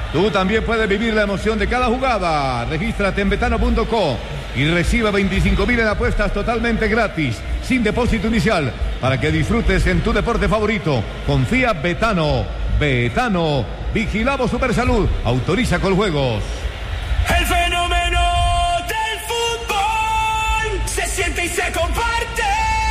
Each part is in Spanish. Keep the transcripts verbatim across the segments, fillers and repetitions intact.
Tú también puedes vivir la emoción de cada jugada. Regístrate en betano punto co y reciba veinticinco mil en apuestas totalmente gratis, sin depósito inicial, para que disfrutes en tu deporte favorito. Confía Betano. Betano. Vigilamos Supersalud. Autoriza con juegos. El fenómeno del fútbol se siente y se comparte.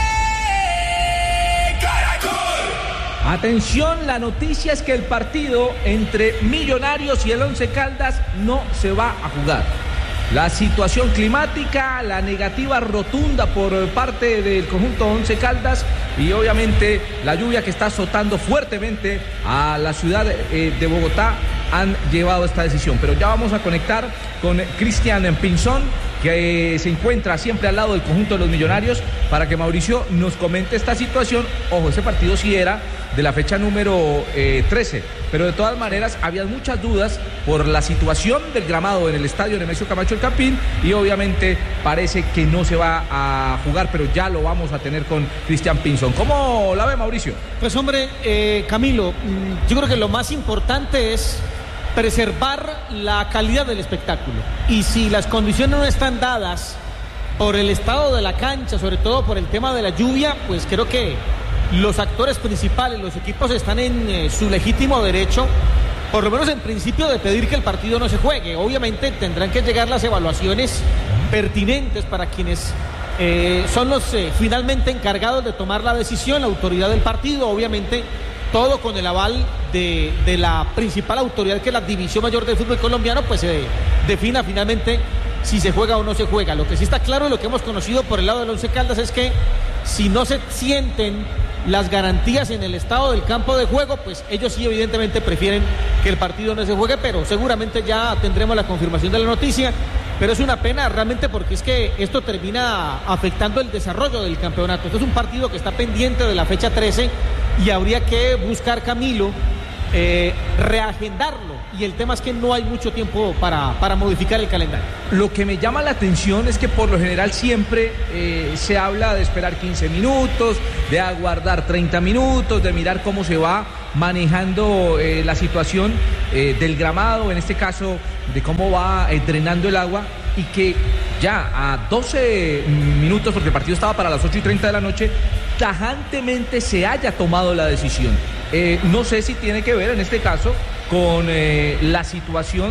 Caracol. Atención, la noticia es que el partido entre Millonarios y el Once Caldas no se va a jugar. La situación climática, la negativa rotunda por parte del conjunto Once Caldas y obviamente la lluvia que está azotando fuertemente a la ciudad eh, de Bogotá han llevado a esta decisión. Pero ya vamos a conectar con Cristian Pinzón, que eh, se encuentra siempre al lado del conjunto de los Millonarios, para que Mauricio nos comente esta situación. Ojo, ese partido sí era de la fecha número eh, trece, pero de todas maneras había muchas dudas por la situación del gramado en el estadio Nemesio Camacho El Campín, y obviamente parece que no se va a jugar, pero ya lo vamos a tener con Cristian Pinzón. ¿Cómo la ve, Mauricio? Pues hombre, eh, Camilo, yo creo que lo más importante es preservar la calidad del espectáculo, y si las condiciones no están dadas por el estado de la cancha, sobre todo por el tema de la lluvia, pues creo que los actores principales, los equipos están en eh, su legítimo derecho, por lo menos en principio, de pedir que el partido no se juegue. Obviamente tendrán que llegar las evaluaciones pertinentes para quienes eh, son los eh, finalmente encargados de tomar la decisión, la autoridad del partido, obviamente todo con el aval de, de la principal autoridad, que es la División Mayor del Fútbol Colombiano, pues se defina finalmente si se juega o no se juega. Lo que sí está claro y lo que hemos conocido por el lado del Once Caldas es que si no se sienten las garantías en el estado del campo de juego, pues ellos sí evidentemente prefieren que el partido no se juegue, pero seguramente ya tendremos la confirmación de la noticia. Pero es una pena realmente, porque es que esto termina afectando el desarrollo del campeonato. Esto es un partido que está pendiente de la fecha trece y habría que buscar, Camilo, eh, reagendarlo, y el tema es que no hay mucho tiempo para, para modificar el calendario. Lo que me llama la atención es que por lo general siempre eh, se habla de esperar quince minutos, de aguardar treinta minutos, de mirar cómo se va manejando eh, la situación eh, del gramado, en este caso de cómo va eh, drenando el agua, y que ya a doce minutos, porque el partido estaba para las ocho y treinta de la noche, tajantemente se haya tomado la decisión. Eh, no sé si tiene que ver en este caso con eh, la situación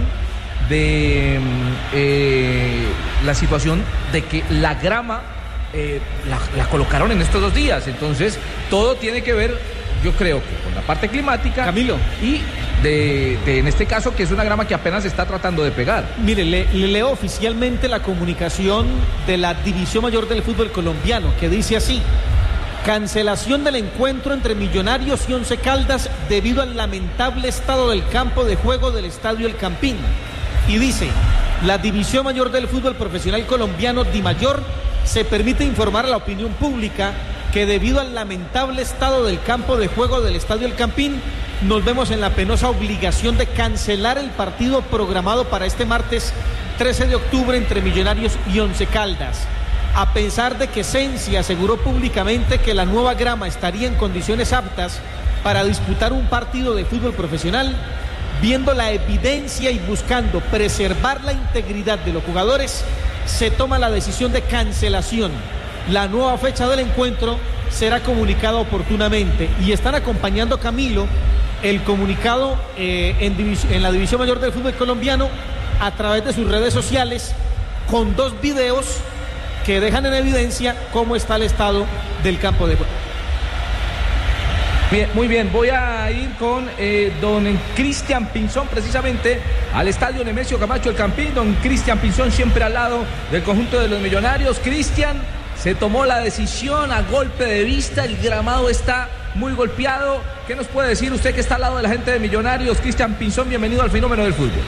de eh, la situación de que la grama eh, la, la colocaron en estos dos días. Entonces todo tiene que ver, yo creo que con la parte climática, Camilo, y de, de en este caso que es una grama que apenas se está tratando de pegar. Mire, le, le leo oficialmente la comunicación de la División Mayor del Fútbol Colombiano, que dice así: cancelación del encuentro entre Millonarios y Once Caldas debido al lamentable estado del campo de juego del Estadio El Campín. Y dice: la División Mayor del Fútbol Profesional Colombiano, DIMAYOR, se permite informar a la opinión pública que debido al lamentable estado del campo de juego del Estadio El Campín, nos vemos en la penosa obligación de cancelar el partido programado para este martes trece de octubre entre Millonarios y Once Caldas. A pesar de que Sensi aseguró públicamente que la nueva grama estaría en condiciones aptas para disputar un partido de fútbol profesional, viendo la evidencia y buscando preservar la integridad de los jugadores, se toma la decisión de cancelación. La nueva fecha del encuentro será comunicada oportunamente, y están acompañando, Camilo, el comunicado eh, en, divis- en la División Mayor del Fútbol Colombiano a través de sus redes sociales, con dos videos que dejan en evidencia cómo está el estado del campo de juego. Bien, muy bien, voy a ir con eh, don Cristian Pinzón precisamente al estadio Nemesio Camacho El Campín. Don Cristian Pinzón, siempre al lado del conjunto de los Millonarios. Cristian, se tomó la decisión a golpe de vista, el gramado está muy golpeado. ¿Qué nos puede decir usted que está al lado de la gente de Millonarios? Cristian Pinzón, bienvenido al Fenómeno del Fútbol.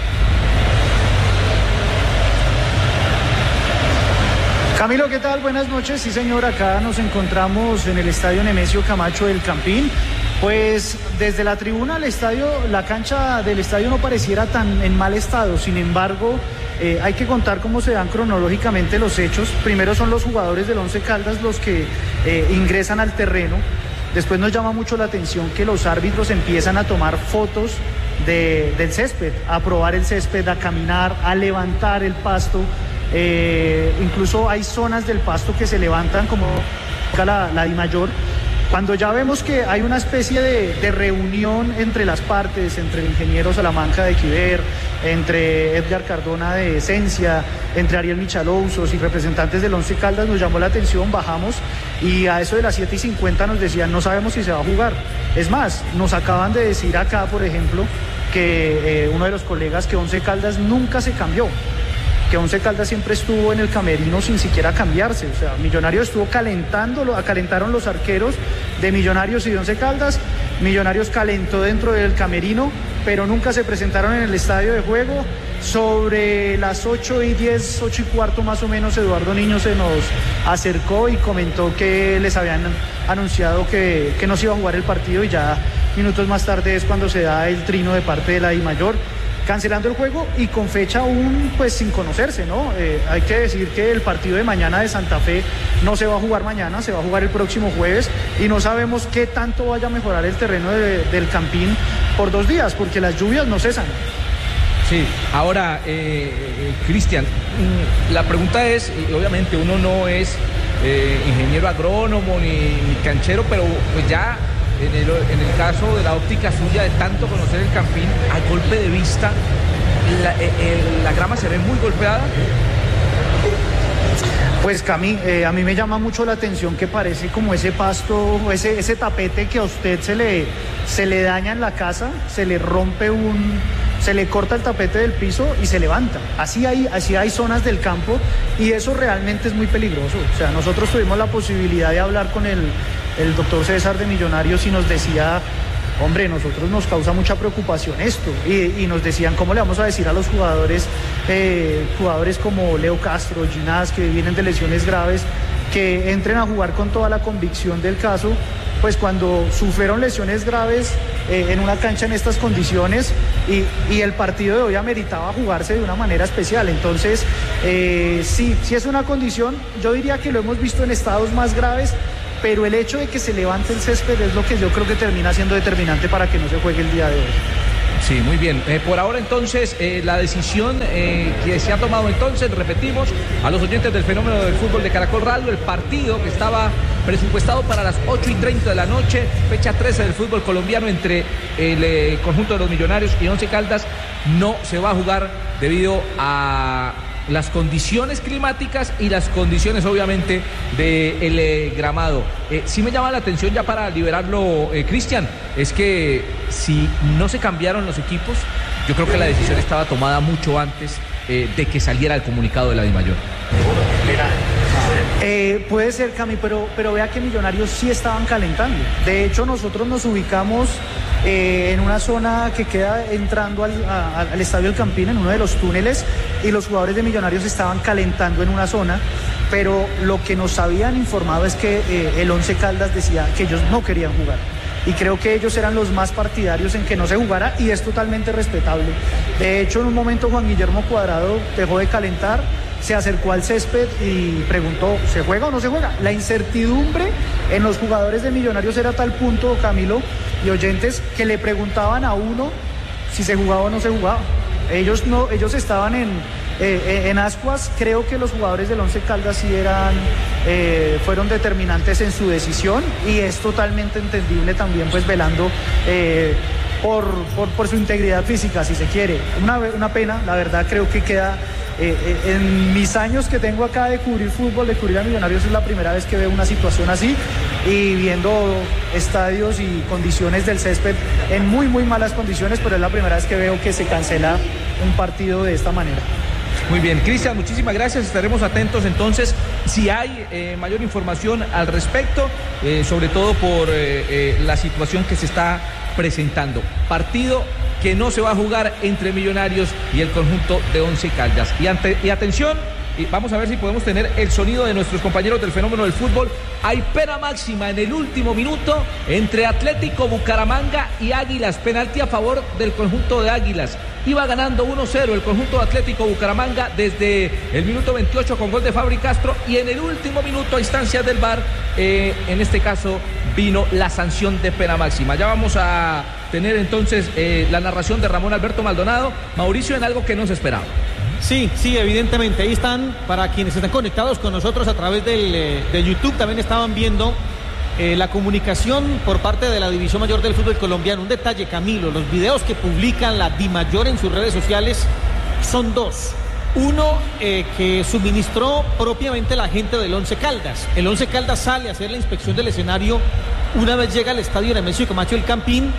Camilo, ¿qué tal? Buenas noches. Sí, señor, acá nos encontramos en el estadio Nemesio Camacho El Campín. Pues desde la tribuna al estadio, la cancha del estadio no pareciera tan en mal estado. Sin embargo, eh, hay que contar cómo se dan cronológicamente los hechos. Primero son los jugadores del Once Caldas los que eh, ingresan al terreno. Después nos llama mucho la atención que los árbitros empiezan a tomar fotos de, del césped, a probar el césped, a caminar, a levantar el pasto. Eh, incluso hay zonas del pasto que se levantan como la, la Dimayor. Cuando ya vemos que hay una especie de, de reunión entre las partes, entre el ingeniero Salamanca de Quiver, entre Edgar Cardona de Esencia, entre Ariel Michalouzos y representantes del Once Caldas, nos llamó la atención, bajamos y a eso de las siete y cincuenta nos decían no sabemos si se va a jugar. Es más, nos acaban de decir acá, por ejemplo, que eh, uno de los colegas que Once Caldas nunca se cambió, que Once Caldas siempre estuvo en el camerino sin siquiera cambiarse. O sea, Millonarios estuvo calentando, calentaron los arqueros de Millonarios y de Once Caldas. Millonarios calentó dentro del camerino, pero nunca se presentaron en el estadio de juego. Sobre las ocho y diez, ocho y cuarto más o menos, Eduardo Niño se nos acercó y comentó que les habían anunciado que, que no se iba a jugar el partido, y ya minutos más tarde es cuando se da el trino de parte de la Dimayor, cancelando el juego y con fecha aún pues sin conocerse, ¿no? Eh, hay que decir que el partido de mañana de Santa Fe no se va a jugar mañana, se va a jugar el próximo jueves, y no sabemos qué tanto vaya a mejorar el terreno de, del Campín por dos días, porque las lluvias no cesan. Sí, ahora, eh, eh, Cristian, la pregunta es, y obviamente uno no es eh, ingeniero agrónomo ni, ni canchero, pero pues ya en el, en el caso de la óptica suya de tanto conocer el Campín, a golpe de vista, la, eh, eh, la grama se ve muy golpeada. Pues Cami, eh, a mí me llama mucho la atención que parece como ese pasto, ese, ese tapete que a usted se le, se le daña en la casa, se le rompe un, se le corta el tapete del piso y se levanta. Así hay, así hay zonas del campo, y eso realmente es muy peligroso. O sea, nosotros tuvimos la posibilidad de hablar con el, el doctor César de Millonarios y nos decía, hombre, nosotros nos causa mucha preocupación esto, y, y nos decían, ¿cómo le vamos a decir a los jugadores, eh, jugadores como Leo Castro, Ginás, que vienen de lesiones graves, que entren a jugar con toda la convicción del caso, pues cuando sufrieron lesiones graves eh, en una cancha en estas condiciones, y, y el partido de hoy ameritaba jugarse de una manera especial? Entonces, eh, sí, sí es una condición, yo diría que lo hemos visto en estados más graves, pero el hecho de que se levante el césped es lo que yo creo que termina siendo determinante para que no se juegue el día de hoy. Sí, muy bien. Eh, por ahora entonces, eh, la decisión eh, que se ha tomado entonces, repetimos, a los oyentes del Fenómeno del Fútbol de Caracol Radio, el partido que estaba presupuestado para las ocho y treinta de la noche, fecha trece del fútbol colombiano, entre el eh, conjunto de los Millonarios y Once Caldas, no se va a jugar debido a las condiciones climáticas y las condiciones obviamente del eh, gramado. Eh, sí me llama la atención, ya para liberarlo, eh, Cristian, es que si no se cambiaron los equipos, yo creo que la decisión estaba tomada mucho antes eh, de que saliera el comunicado de la Dimayor. Eh, puede ser, Cami, pero, pero vea que Millonarios sí estaban calentando. De hecho, nosotros nos ubicamos eh, en una zona que queda entrando al, a, al Estadio El Campín, en uno de los túneles, y los jugadores de Millonarios estaban calentando en una zona, pero lo que nos habían informado es que eh, el Once Caldas decía que ellos no querían jugar. Y creo que ellos eran los más partidarios en que no se jugara, y es totalmente respetable. De hecho, en un momento Juan Guillermo Cuadrado dejó de calentar, se acercó al césped y preguntó, ¿se juega o no se juega? La incertidumbre en los jugadores de Millonarios era a tal punto, Camilo y oyentes, que le preguntaban a uno si se jugaba o no se jugaba. Ellos, no, ellos estaban en, eh, en ascuas. Creo que los jugadores del Once Caldas sí eran, eh, fueron determinantes en su decisión, y es totalmente entendible también, pues velando eh, por, por, por su integridad física, si se quiere. Una, una pena, la verdad. Creo que queda... Eh, eh, en mis años que tengo acá de cubrir fútbol, de cubrir a Millonarios, es la primera vez que veo una situación así, y viendo estadios y condiciones del césped en muy muy malas condiciones, pero es la primera vez que veo que se cancela un partido de esta manera. Muy bien, Cristian, muchísimas gracias. Estaremos atentos entonces si hay eh, mayor información al respecto, eh, sobre todo por eh, eh, la situación que se está presentando. Partido que no se va a jugar entre Millonarios y el conjunto de Once Caldas. Y, ante, y atención, y vamos a ver si podemos tener el sonido de nuestros compañeros del Fenómeno del Fútbol. Hay pena máxima en el último minuto entre Atlético Bucaramanga y Águilas. Penalti a favor del conjunto de Águilas. Iba ganando uno cero el conjunto de Atlético Bucaramanga desde el minuto veintiocho con gol de Fabri Castro, y en el último minuto, a instancias del V A R, eh, en este caso vino la sanción de pena máxima. Ya vamos a tener entonces eh, la narración de Ramón Alberto Maldonado. Mauricio, en algo que no se esperaba. Sí, sí, evidentemente. Ahí están, para quienes están conectados con nosotros a través del, eh, de YouTube, también estaban viendo eh, la comunicación por parte de la División Mayor del Fútbol Colombiano. Un detalle, Camilo, los videos que publican la DIMAYOR en sus redes sociales son dos. Uno eh, que suministró propiamente la gente del Once Caldas. El Once Caldas sale a hacer la inspección del escenario una vez llega al estadio Nemesio Camacho El Campín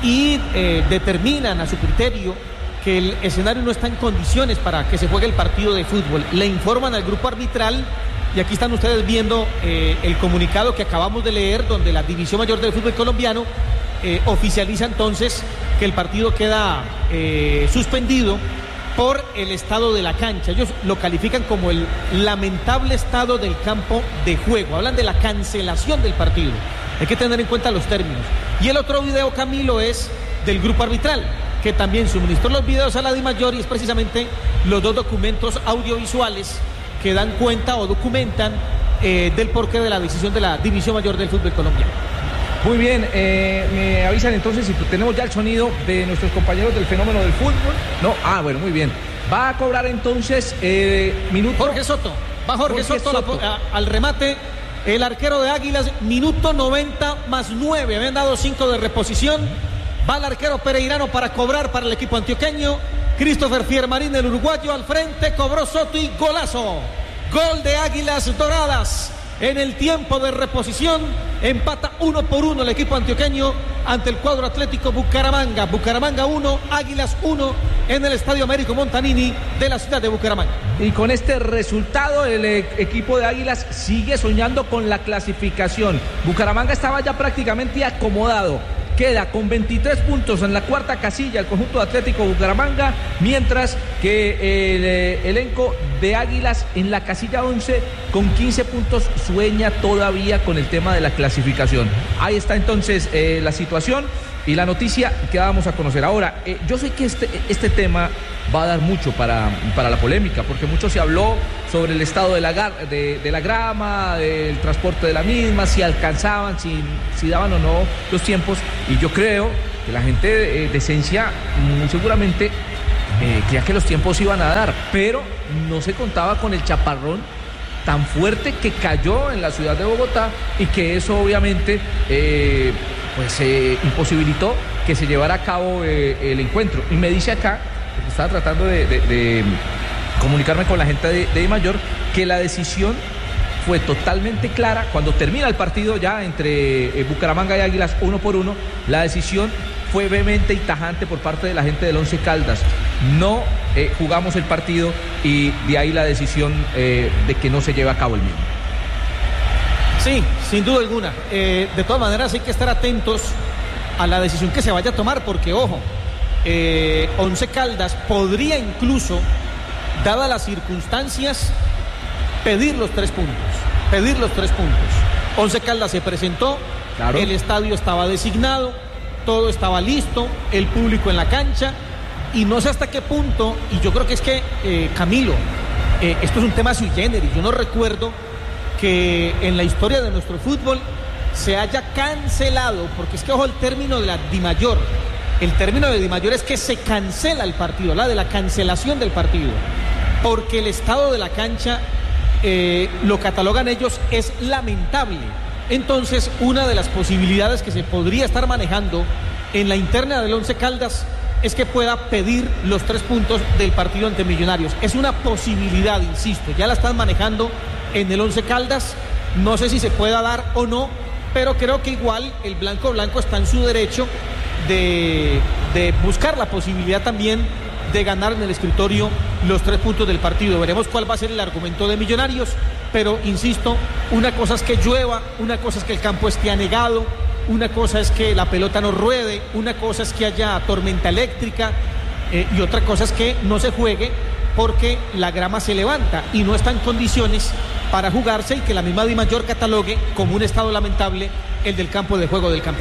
y eh, determinan a su criterio que el escenario no está en condiciones para que se juegue el partido de fútbol. Le informan al grupo arbitral y aquí están ustedes viendo eh, el comunicado que acabamos de leer, donde la División Mayor del Fútbol Colombiano eh, oficializa entonces que el partido queda eh, suspendido por el estado de la cancha. Ellos lo califican como el lamentable estado del campo de juego. Hablan de la cancelación del partido. Hay que tener en cuenta los términos. Y el otro video, Camilo, es del grupo arbitral, que también suministró los videos a la DIMAYOR, y es precisamente los dos documentos audiovisuales que dan cuenta o documentan eh, del porqué de la decisión de la División Mayor del Fútbol Colombiano. Muy bien, eh, me avisan entonces si tenemos ya el sonido de nuestros compañeros del fenómeno del fútbol. No, ah, bueno, muy bien. Va a cobrar entonces eh, minuto. Jorge Soto, va Jorge, Jorge Soto, Soto. La, a, al remate. El arquero de Águilas, minuto noventa más nueve. Habían dado cinco de reposición. Va el arquero pereirano para cobrar para el equipo antioqueño. Christopher Fiermarín, el uruguayo, al frente. Cobró Soto y golazo. Gol de Águilas Doradas. En el tiempo de reposición, empata uno por uno el equipo antioqueño ante el cuadro Atlético Bucaramanga. Bucaramanga uno, Águilas uno en el Estadio Américo Montanini de la ciudad de Bucaramanga. Y con este resultado, el eh, equipo de Águilas sigue soñando con la clasificación. Bucaramanga estaba ya prácticamente acomodado. Queda con veintitrés puntos en la cuarta casilla el conjunto de Atlético Bucaramanga, mientras que el eh, elenco de Águilas en la casilla once con quince puntos sueña todavía con el tema de la clasificación. Ahí está entonces eh, la situación y la noticia que vamos a conocer. Ahora, eh, yo sé que este, este tema va a dar mucho para, para la polémica, porque mucho se habló sobre el estado de la, de, de la grama, del transporte de la misma, si alcanzaban, si, si daban o no los tiempos, y yo creo que la gente de, de esencia muy seguramente eh, creía que los tiempos iban a dar, pero no se contaba con el chaparrón tan fuerte que cayó en la ciudad de Bogotá y que eso obviamente eh, pues eh, imposibilitó que se llevara a cabo eh, el encuentro. Y me dice acá, estaba tratando de, de, de comunicarme con la gente de, de DIMAYOR, que la decisión fue totalmente clara cuando termina el partido ya entre eh, Bucaramanga y Águilas uno por uno. La decisión fue vehemente y tajante por parte de la gente del Once Caldas. No eh, jugamos el partido y de ahí la decisión eh, de que no se lleve a cabo el mismo. Sí, sin duda alguna. Eh, de todas maneras hay que estar atentos a la decisión que se vaya a tomar, porque ojo, eh, Once Caldas podría incluso, dadas las circunstancias, pedir los tres puntos, pedir los tres puntos. Once Caldas se presentó, claro. El estadio estaba designado, todo estaba listo, el público en la cancha, y no sé hasta qué punto, y yo creo que es que, eh, Camilo, eh, esto es un tema sui generis. Yo no recuerdo que en la historia de nuestro fútbol se haya cancelado, porque es que, ojo, el término de la DIMAYOR, el término de DIMAYOR es que se cancela el partido, la de la cancelación del partido, porque el estado de la cancha, eh, lo catalogan ellos, es lamentable. Entonces, una de las posibilidades que se podría estar manejando en la interna del Once Caldas es que pueda pedir los tres puntos del partido ante Millonarios. Es una posibilidad, insisto, ya la están manejando en el Once Caldas. No sé si se pueda dar o no, pero creo que igual el blanco blanco está en su derecho de, de buscar la posibilidad también de ganar en el escritorio los tres puntos del partido. Veremos cuál va a ser el argumento de Millonarios, pero insisto, una cosa es que llueva, una cosa es que el campo esté anegado, una cosa es que la pelota no ruede, una cosa es que haya tormenta eléctrica, eh, y otra cosa es que no se juegue porque la grama se levanta y no está en condiciones para jugarse, y que la misma DIMAYOR catalogue como un estado lamentable el del campo de juego del Campín.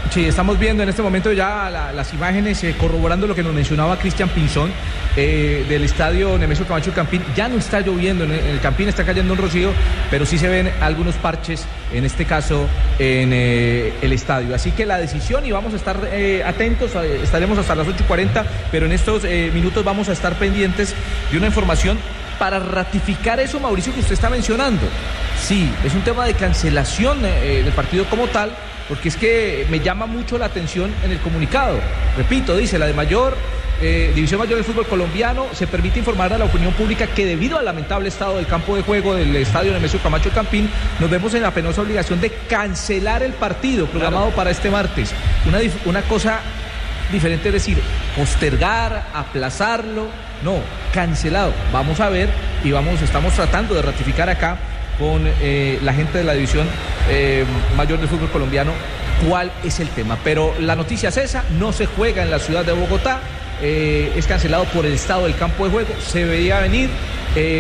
Sí, estamos viendo en este momento ya la, las imágenes eh, corroborando lo que nos mencionaba Cristian Pinzón eh, del estadio Nemesio Camacho Campín. Ya no está lloviendo, en el, en el Campín está cayendo un rocío, pero sí se ven algunos parches, en este caso en eh, el estadio. Así que la decisión, y vamos a estar eh, atentos, eh, estaremos hasta las ocho y cuarenta, pero en estos eh, minutos vamos a estar pendientes de una información para ratificar eso, Mauricio, que usted está mencionando. Sí, es un tema de cancelación eh, del partido como tal, porque es que me llama mucho la atención en el comunicado. Repito, dice, la de mayor, eh, División Mayor del Fútbol Colombiano, se permite informar a la opinión pública que debido al lamentable estado del campo de juego del estadio Nemesio Camacho Campín, nos vemos en la penosa obligación de cancelar el partido programado claro. para este martes. Una, una cosa diferente es decir, postergar, aplazarlo, no, cancelado. Vamos a ver y vamos, estamos tratando de ratificar acá con eh, la gente de la División eh, Mayor del Fútbol Colombiano cuál es el tema. Pero la noticia es esa, no se juega en la ciudad de Bogotá, eh, es cancelado por el estado del campo de juego, se veía venir eh,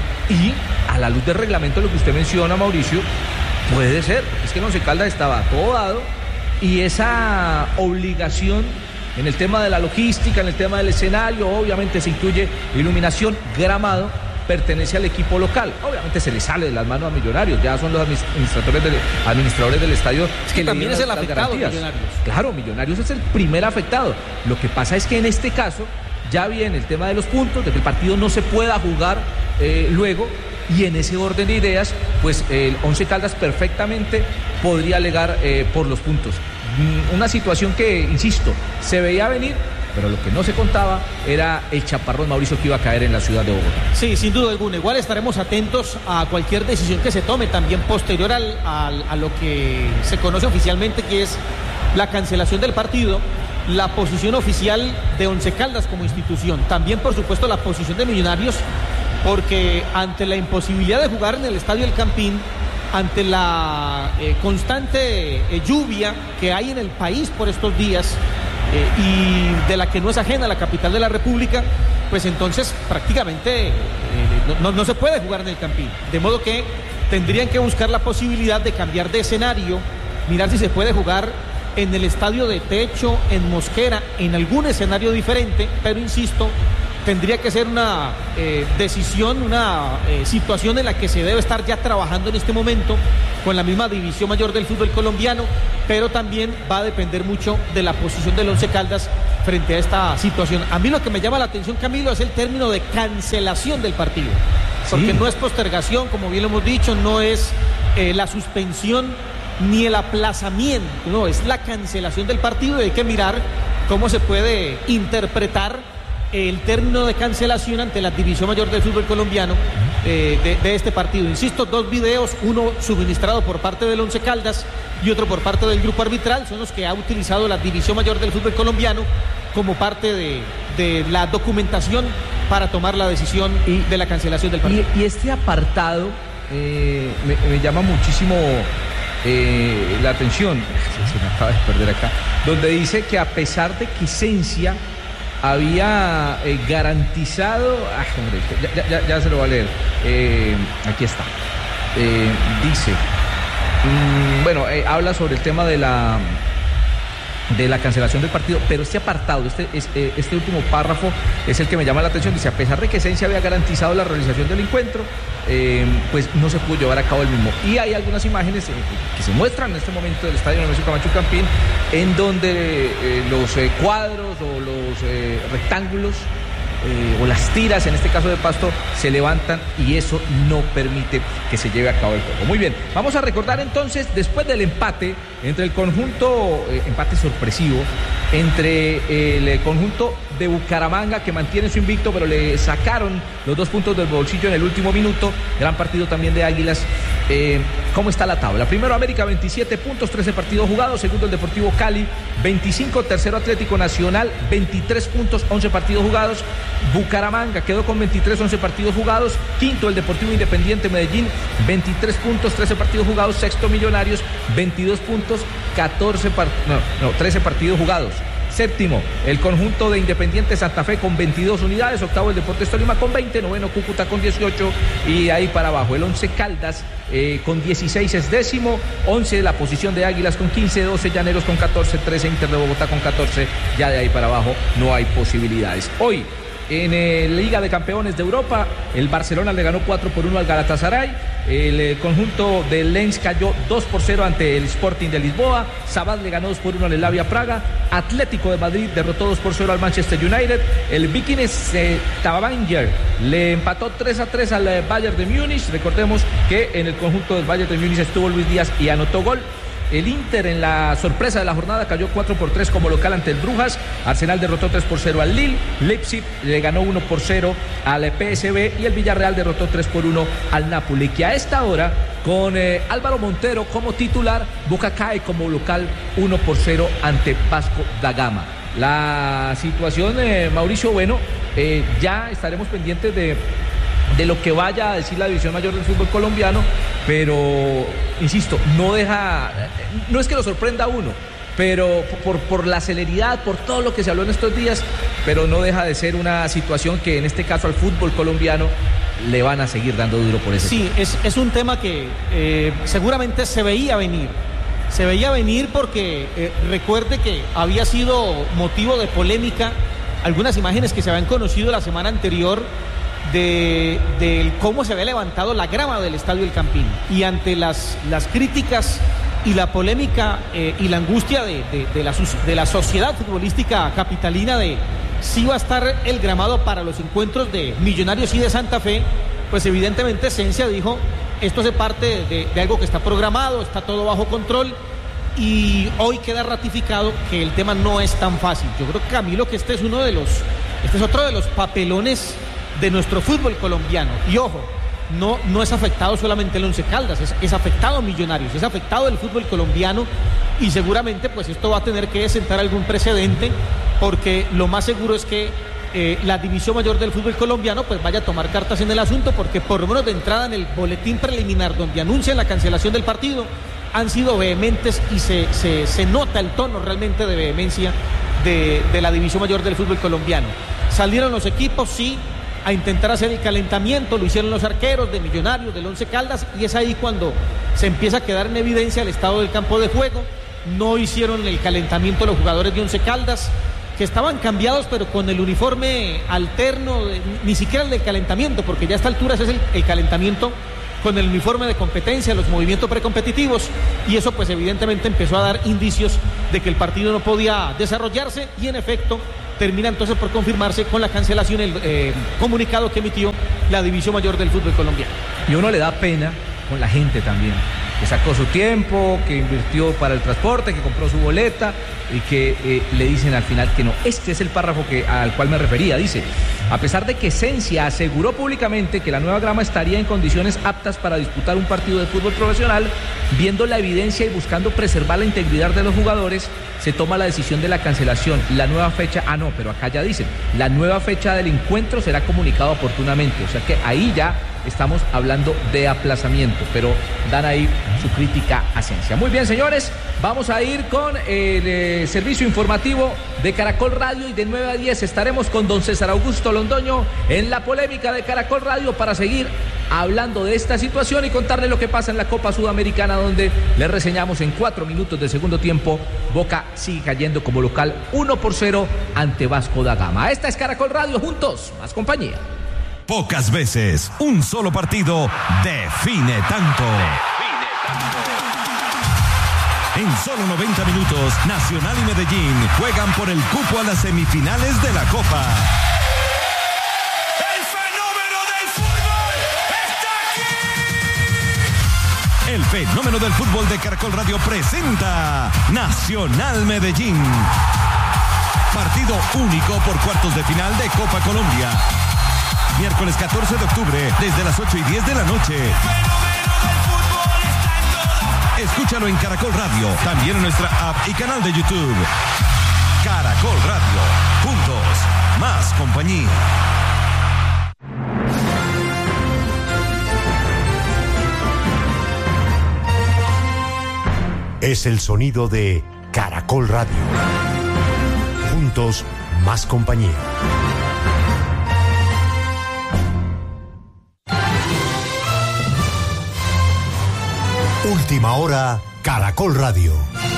y a la luz del reglamento, lo que usted menciona, Mauricio, puede ser, es que el Once Caldas estaba todo dado y esa obligación en el tema de la logística, en el tema del escenario, obviamente se incluye iluminación, gramado, pertenece al equipo local. Obviamente se le sale de las manos a Millonarios, ya son los administradores del, administradores del estadio. Es que, que también es el afectado, Millonarios. Claro, Millonarios es el primer afectado. Lo que pasa es que en este caso ya viene el tema de los puntos, de que el partido no se pueda jugar eh, luego, y en ese orden de ideas, pues el Once Caldas perfectamente podría alegar eh, por los puntos. Una situación que, insisto, se veía venir, pero lo que no se contaba era el chaparrón, Mauricio, que iba a caer en la ciudad de Bogotá. Sí, sin duda alguna. Igual estaremos atentos a cualquier decisión que se tome también posterior al, al, a lo que se conoce oficialmente, que es la cancelación del partido, la posición oficial de Once Caldas como institución. También, por supuesto, la posición de Millonarios, porque ante la imposibilidad de jugar en el Estadio El Campín, ante la eh, constante eh, lluvia que hay en el país por estos días, eh, y de la que no es ajena la capital de la República, pues entonces prácticamente eh, no, no se puede jugar en el Campín. De modo que tendrían que buscar la posibilidad de cambiar de escenario, mirar si se puede jugar en el estadio de techo, en Mosquera, en algún escenario diferente, pero insisto, tendría que ser una eh, decisión, una eh, situación en la que se debe estar ya trabajando en este momento con la misma División Mayor del Fútbol Colombiano, pero también va a depender mucho de la posición del Once Caldas frente a esta situación. A mí lo que me llama la atención, Camilo, es el término de cancelación del partido, porque sí. no es postergación, como bien lo hemos dicho, no es eh, la suspensión ni el aplazamiento, no, es la cancelación del partido, y hay que mirar cómo se puede interpretar el término de cancelación ante la División Mayor del Fútbol Colombiano eh, de, de este partido. Insisto, dos videos, uno suministrado por parte del Once Caldas y otro por parte del grupo arbitral, son los que ha utilizado la División Mayor del Fútbol Colombiano como parte de, de la documentación para tomar la decisión y, de la cancelación del partido. Y, y este apartado eh, me, me llama muchísimo eh, la atención, se, se me acaba de perder acá, donde dice que a pesar de que Esencia había eh, garantizado, ah, hombre, ya, ya, ya se lo va a leer, eh, aquí está, eh, dice, mmm, bueno, eh, habla sobre el tema de la de la cancelación del partido, pero este apartado, este, este, este último párrafo es el que me llama la atención. Dice, a pesar de que Esencia había garantizado la realización del encuentro, eh, pues no se pudo llevar a cabo el mismo. Y hay algunas imágenes eh, que se muestran en este momento del estadio Nemesio Camacho Campín, en donde eh, los eh, cuadros o los eh, rectángulos eh, o las tiras, en este caso de pasto, se levantan, y eso no permite que se lleve a cabo el juego. Muy bien, vamos a recordar entonces, después del empate entre el conjunto, eh, empate sorpresivo, entre eh, el conjunto de Bucaramanga, que mantiene su invicto, pero le sacaron los dos puntos del bolsillo en el último minuto, gran partido también de Águilas. Eh, ¿Cómo está la tabla? Primero América, veintisiete puntos, trece partidos jugados. Segundo el Deportivo Cali, veinticinco. Tercero Atlético Nacional, veintitrés puntos, once partidos jugados. Bucaramanga quedó con veintitrés, once partidos jugados. Quinto el Deportivo Independiente Medellín, veintitrés puntos, trece partidos jugados. Sexto Millonarios, veintidós puntos, catorce part... no, no, trece partidos jugados. Séptimo, el conjunto de Independiente Santa Fe con veintidós unidades. Octavo, el Deportes Tolima con veinte. Noveno, Cúcuta con dieciocho. Y ahí para abajo, el Once Caldas eh, con dieciséis es décimo. once, la posición de Águilas con quince. doce, Llaneros con catorce. trece, Inter de Bogotá con catorce. Ya de ahí para abajo no hay posibilidades. Hoy, en eh, Liga de Campeones de Europa, el Barcelona le ganó cuatro por uno al Galatasaray. El eh, conjunto de Lens cayó dos por cero ante el Sporting de Lisboa. Sabad le ganó dos por uno al Slavia Praga. Atlético de Madrid derrotó dos por cero al Manchester United. El Vikings eh, Stavanger le empató tres a tres al eh, Bayern de Múnich. Recordemos que en el conjunto del Bayern de Múnich estuvo Luis Díaz y anotó gol. El Inter, en la sorpresa de la jornada, cayó cuatro por tres como local ante el Brujas. Arsenal derrotó tres por cero al Lille. Leipzig le ganó uno por cero al P S V. Y el Villarreal derrotó tres por uno al Napoli, que a esta hora, con eh, Álvaro Montero como titular, Boca cae como local uno por cero ante Vasco da Gama. La situación, eh, Mauricio, bueno, eh, ya estaremos pendientes de... de lo que vaya a decir la División Mayor del fútbol colombiano, pero insisto, no deja, no es que lo sorprenda a uno, pero por, por la celeridad, por todo lo que se habló en estos días, pero no deja de ser una situación que en este caso al fútbol colombiano le van a seguir dando duro por eso. Sí, es, es un tema que eh, seguramente se veía venir. Se veía venir porque eh, recuerde que había sido motivo de polémica algunas imágenes que se habían conocido la semana anterior de, de cómo se había levantado la grama del Estadio El Campín. Y ante las, las críticas y la polémica eh, y la angustia de, de, de, la, de la sociedad futbolística capitalina de si va a estar el gramado para los encuentros de Millonarios y de Santa Fe, pues evidentemente Esencia dijo, esto hace parte de, de algo que está programado, está todo bajo control, y hoy queda ratificado que el tema no es tan fácil. Yo creo, Camilo, que este es uno de los, este es otro de los papelones de nuestro fútbol colombiano. Y ojo, no, no es afectado solamente el Once Caldas, es, es afectado Millonarios, es afectado el fútbol colombiano, y seguramente pues esto va a tener que sentar algún precedente, porque lo más seguro es que eh, la División Mayor del fútbol colombiano pues vaya a tomar cartas en el asunto, porque por lo menos de entrada en el boletín preliminar donde anuncian la cancelación del partido han sido vehementes, y se, se, se nota el tono realmente de vehemencia de, de la División Mayor del fútbol colombiano. Salieron los equipos, sí, a intentar hacer el calentamiento, lo hicieron los arqueros de Millonarios, del Once Caldas, y es ahí cuando se empieza a quedar en evidencia el estado del campo de juego. No hicieron el calentamiento los jugadores de Once Caldas, que estaban cambiados pero con el uniforme alterno, ni siquiera el del calentamiento, porque ya a esta altura ese es el, el calentamiento con el uniforme de competencia, los movimientos precompetitivos, y eso pues evidentemente empezó a dar indicios de que el partido no podía desarrollarse, y en efecto termina entonces por confirmarse con la cancelación, el eh, comunicado que emitió la División Mayor del fútbol colombiano. Y uno le da pena con la gente también, que sacó su tiempo, que invirtió para el transporte, que compró su boleta, y que eh, le dicen al final que no. Este es el párrafo que, al cual me refería. Dice: a pesar de que Esencia aseguró públicamente que la nueva grama estaría en condiciones aptas para disputar un partido de fútbol profesional, viendo la evidencia y buscando preservar la integridad de los jugadores, se toma la decisión de la cancelación. La nueva fecha, ah no, pero acá ya dicen, la nueva fecha del encuentro será comunicada oportunamente. O sea que ahí ya estamos hablando de aplazamiento, pero dan ahí su crítica a Esencia. Muy bien, señores, vamos a ir con el eh, servicio informativo de Caracol Radio, y de nueve a diez estaremos con don César Augusto Londoño en la polémica de Caracol Radio para seguir hablando de esta situación y contarle lo que pasa en la Copa Sudamericana, donde le reseñamos en cuatro minutos de segundo tiempo. Boca sigue cayendo como local uno por cero ante Vasco da Gama. Esta es Caracol Radio, juntos, más compañía. Pocas veces un solo partido define tanto. Define tanto. En solo noventa minutos, Nacional y Medellín juegan por el cupo a las semifinales de la Copa. El fenómeno del fútbol está aquí. El fenómeno del fútbol de Caracol Radio presenta Nacional Medellín. Partido único por cuartos de final de Copa Colombia. Miércoles catorce de octubre, desde las ocho y diez de la noche. Escúchalo en Caracol Radio, también en nuestra app y canal de YouTube. Caracol Radio, juntos, más compañía. Es el sonido de Caracol Radio. juntos, más compañía. Última hora, Caracol Radio.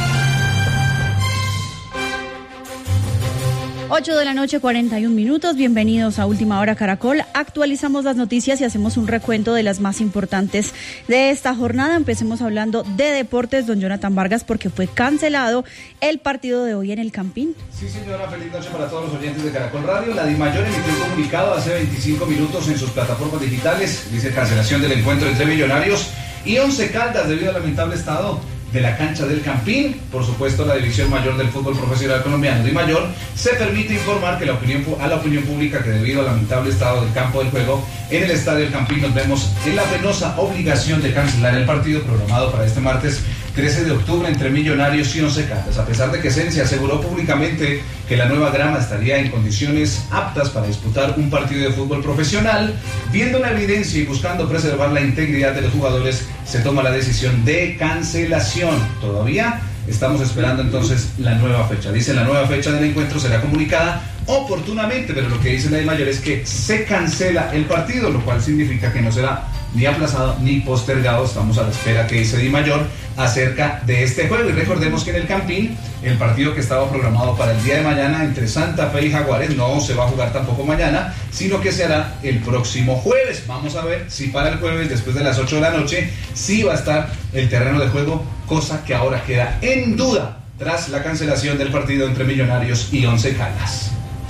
ocho de la noche, cuarenta y un minutos. Bienvenidos a Última Hora Caracol. Actualizamos las noticias y hacemos un recuento de las más importantes de esta jornada. Empecemos hablando de deportes, don Jonathan Vargas, porque fue cancelado el partido de hoy en el Campín. Sí, señora, feliz noche para todos los oyentes de Caracol Radio. La DIMAYOR emitió un comunicado hace veinticinco minutos en sus plataformas digitales. Dice cancelación del encuentro entre Millonarios y Once Caldas debido al lamentable estado de la cancha del Campín. Por supuesto, la División Mayor del Fútbol Profesional Colombiano, DIMAYOR, se permite informar que la opinión, a la opinión pública que debido al lamentable estado del campo del juego en el Estadio del Campín nos vemos en la penosa obligación de cancelar el partido programado para este martes trece de octubre entre Millonarios y Once Caldas. A pesar de que Sensi aseguró públicamente que la nueva grama estaría en condiciones aptas para disputar un partido de fútbol profesional, viendo la evidencia y buscando preservar la integridad de los jugadores, se toma la decisión de cancelación. Todavía estamos esperando entonces la nueva fecha. Dice la nueva fecha del encuentro será comunicada oportunamente, pero lo que dice la DIMAYOR es que se cancela el partido, lo cual significa que no será ni aplazado ni postergado. Estamos a la espera que dice DIMAYOR acerca de este juego. Y recordemos que en el Campín, el partido que estaba programado para el día de mañana entre Santa Fe y Jaguares no se va a jugar tampoco mañana, sino que se hará el próximo jueves. Vamos a ver si para el jueves, después de las ocho de la noche, sí va a estar el terreno de juego, cosa que ahora queda en duda tras la cancelación del partido entre Millonarios y Once Caldas.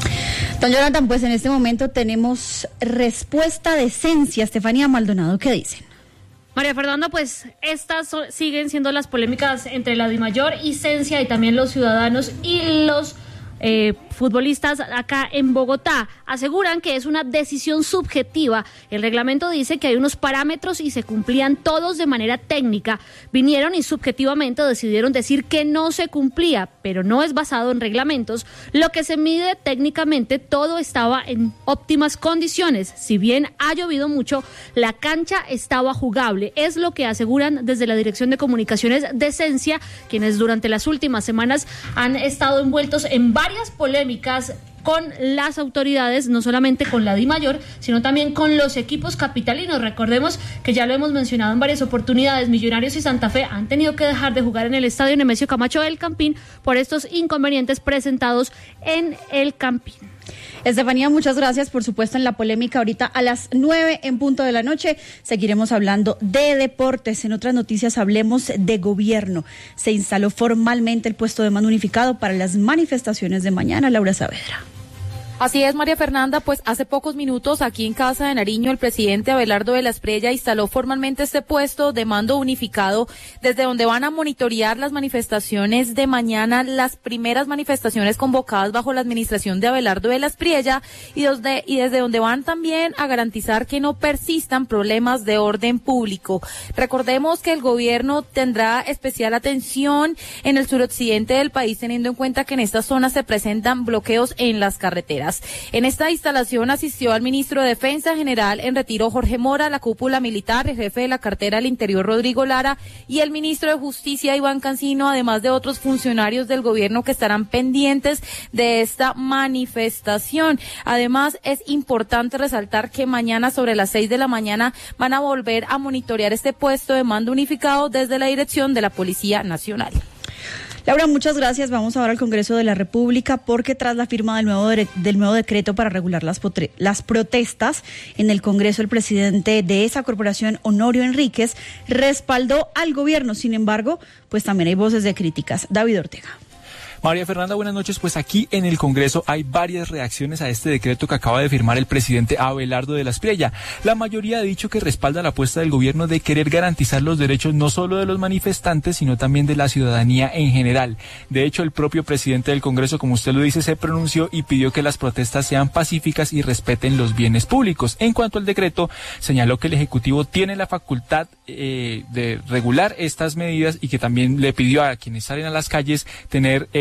Don Jonathan, pues en este momento tenemos respuesta de Sensi. Estefanía Maldonado, ¿qué dicen? María Fernanda, pues estas son, siguen siendo las polémicas entre la DIMAYOR y Sensi y también los ciudadanos y los eh, futbolistas acá en Bogotá. Aseguran que es una decisión subjetiva. El reglamento dice que hay unos parámetros y se cumplían todos de manera técnica. Vinieron y subjetivamente decidieron decir que no se cumplía, pero no es basado en reglamentos. Lo que se mide técnicamente, todo estaba en óptimas condiciones. Si bien ha llovido mucho, la cancha estaba jugable. Es lo que aseguran desde la Dirección de Comunicaciones de Sensi, quienes durante las últimas semanas han estado envueltos en varias polémicas con las autoridades, no solamente con la DIMAYOR, sino también con los equipos capitalinos. Recordemos que ya lo hemos mencionado en varias oportunidades, Millonarios y Santa Fe han tenido que dejar de jugar en el Estadio Nemesio Camacho del Campín por estos inconvenientes presentados en el Campín. Estefanía, muchas gracias. Por supuesto, en la polémica ahorita a las nueve en punto de la noche seguiremos hablando de deportes. En otras noticias hablemos de gobierno. Se instaló formalmente el puesto de mando unificado para las manifestaciones de mañana. Laura Saavedra. Así es, María Fernanda, pues hace pocos minutos aquí en Casa de Nariño el presidente Abelardo de la Espriella instaló formalmente este puesto de mando unificado desde donde van a monitorear las manifestaciones de mañana, las primeras manifestaciones convocadas bajo la administración de Abelardo de la Espriella y desde, y desde donde van también a garantizar que no persistan problemas de orden público. Recordemos que el gobierno tendrá especial atención en el suroccidente del país, teniendo en cuenta que en estas zonas se presentan bloqueos en las carreteras. En esta instalación asistió al ministro de Defensa General en retiro Jorge Mora, la cúpula militar, el jefe de la cartera del Interior Rodrigo Lara y el ministro de Justicia Iván Cancino, además de otros funcionarios del gobierno que estarán pendientes de esta manifestación. Además, es importante resaltar que mañana sobre las seis de la mañana van a volver a monitorear este puesto de mando unificado desde la dirección de la Policía Nacional. Laura, muchas gracias. Vamos ahora al Congreso de la República porque tras la firma del nuevo, de, del nuevo decreto para regular las, potre, las protestas en el Congreso, el presidente de esa corporación, Honorio Enríquez, respaldó al gobierno. Sin embargo, pues también hay voces de críticas. David Ortega. María Fernanda, buenas noches. Pues aquí en el Congreso hay varias reacciones a este decreto que acaba de firmar el presidente Abelardo de la Espriella. La mayoría ha dicho que respalda la apuesta del gobierno de querer garantizar los derechos no solo de los manifestantes, sino también de la ciudadanía en general. De hecho, el propio presidente del Congreso, como usted lo dice, se pronunció y pidió que las protestas sean pacíficas y respeten los bienes públicos. En cuanto al decreto, señaló que el Ejecutivo tiene la facultad eh, de regular estas medidas y que también le pidió a quienes salen a las calles tener eh,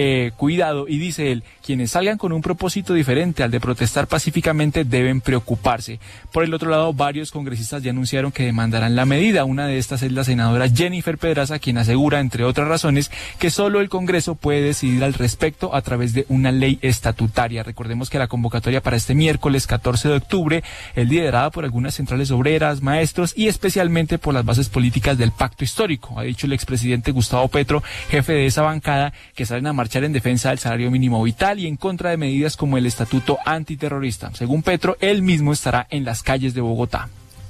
eh, cuidado y dice él, quienes salgan con un propósito diferente al de protestar pacíficamente deben preocuparse. Por el otro lado, varios congresistas ya anunciaron que demandarán la medida. Una de estas es la senadora Jennifer Pedraza, quien asegura, entre otras razones, que solo el Congreso puede decidir al respecto a través de una ley estatutaria. Recordemos que la convocatoria para este miércoles catorce de octubre es liderada por algunas centrales obreras, maestros y especialmente por las bases políticas del pacto histórico. Ha dicho el expresidente Gustavo Petro, jefe de esa bancada, que salen a marchar en defensa del salario mínimo vital y en contra de medidas como el estatuto antiterrorista. Según Petro, él mismo estará en las calles de Bogotá.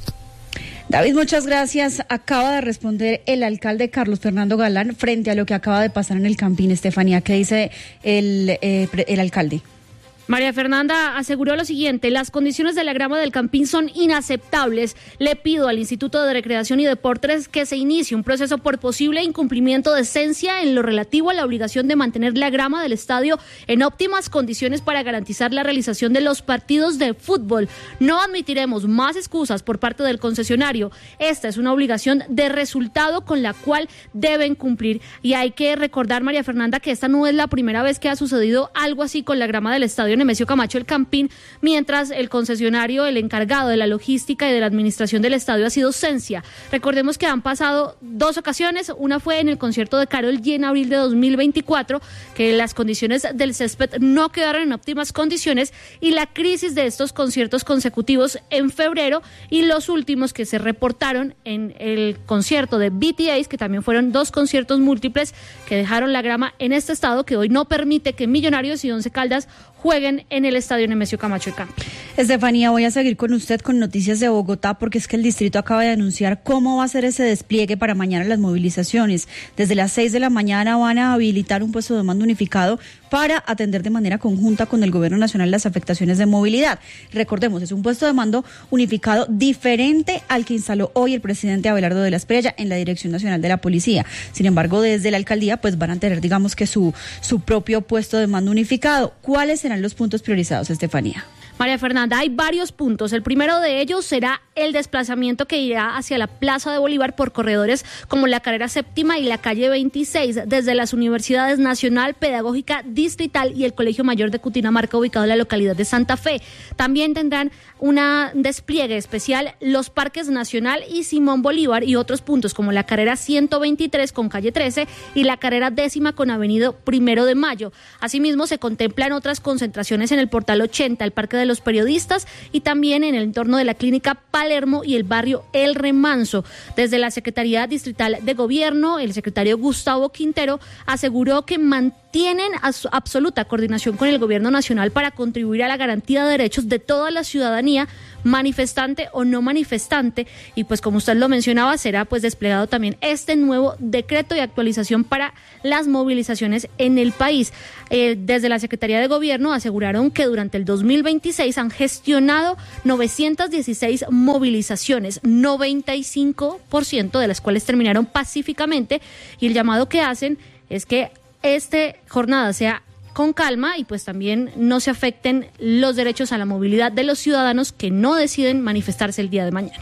David, muchas gracias. Acaba de responder el alcalde Carlos Fernando Galán frente a lo que acaba de pasar en el Campín. Estefanía, ¿qué dice el, eh, el alcalde? María Fernanda aseguró lo siguiente: las condiciones de la grama del Campín son inaceptables. Le pido al Instituto de Recreación y Deportes que se inicie un proceso por posible incumplimiento de esencia en lo relativo a la obligación de mantener la grama del estadio en óptimas condiciones para garantizar la realización de los partidos de fútbol. No admitiremos más excusas por parte del concesionario. Esta es una obligación de resultado con la cual deben cumplir. Y hay que recordar, María Fernanda, que esta no es la primera vez que ha sucedido algo así con la grama del estadio Nemesio Camacho el Campín, mientras el concesionario, el encargado de la logística y de la administración del estadio ha sido Sensia. Recordemos que han pasado dos ocasiones, una fue en el concierto de Karol G en abril de dos mil veinticuatro, que las condiciones del césped no quedaron en óptimas condiciones, y la crisis de estos conciertos consecutivos en febrero, y los últimos que se reportaron en el concierto de B T S, que también fueron dos conciertos múltiples que dejaron la grama en este estado, que hoy no permite que Millonarios y Once Caldas jueguen en el estadio Nemesio Camacho el Campín. Estefanía, voy a seguir con usted con noticias de Bogotá, porque es que el distrito acaba de anunciar cómo va a ser ese despliegue para mañana las movilizaciones. Desde las seis de la mañana van a habilitar un puesto de mando unificado para atender de manera conjunta con el gobierno nacional las afectaciones de movilidad. Recordemos, es un puesto de mando unificado diferente al que instaló hoy el presidente Abelardo de la Espriella en la Dirección Nacional de la Policía. Sin embargo, desde la alcaldía pues van a tener, digamos que su, su propio puesto de mando unificado. ¿Cuáles serán los puntos priorizados, Estefanía? María Fernanda, hay varios puntos. El primero de ellos será el desplazamiento que irá hacia la Plaza de Bolívar por corredores como la carrera séptima y la calle veintiséis, desde las universidades Nacional, Pedagógica, Distrital y el Colegio Mayor de Cundinamarca, ubicado en la localidad de Santa Fe. También tendrán un despliegue especial los parques Nacional y Simón Bolívar y otros puntos como la carrera ciento veintitrés con calle trece y la carrera décima con avenida Primero de Mayo. Asimismo, se contemplan otras concentraciones en el Portal ochenta, el Parque de los Periodistas y también en el entorno de la Clínica Palermo y el barrio El Remanso. Desde la Secretaría Distrital de Gobierno, el secretario Gustavo Quintero aseguró que mantienen absoluta coordinación con el Gobierno Nacional para contribuir a la garantía de derechos de toda la ciudadanía, manifestante o no manifestante, y pues como usted lo mencionaba, será pues desplegado también este nuevo decreto y actualización para las movilizaciones en el país. Eh, desde la Secretaría de Gobierno aseguraron que durante el dos mil veintiséis han gestionado novecientas dieciséis movilizaciones, noventa y cinco por ciento de las cuales terminaron pacíficamente, y el llamado que hacen es que esta jornada sea con calma y pues también no se afecten los derechos a la movilidad de los ciudadanos que no deciden manifestarse el día de mañana.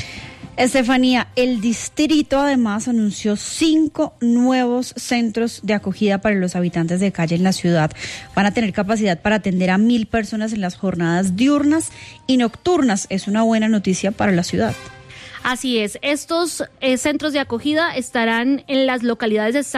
Estefanía, el distrito además anunció cinco nuevos centros de acogida para los habitantes de calle en la ciudad. Van a tener capacidad para atender a mil personas en las jornadas diurnas y nocturnas. Es una buena noticia para la ciudad. Así es, estos eh, centros de acogida estarán en las localidades de San